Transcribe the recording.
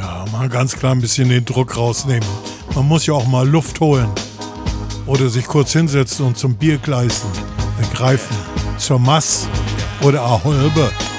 Ja, mal ganz klar ein bisschen den Druck rausnehmen. Man muss ja auch mal Luft holen. Oder sich kurz hinsetzen und zum Biergleisen greifen. Zur Mass oder Aholbe.